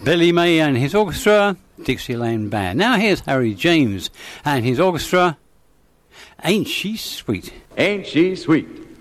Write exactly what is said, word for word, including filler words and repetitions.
Billy May and his orchestra, Dixieland Band. Now here's Harry James and his orchestra, Ain't She Sweet? Ain't She Sweet?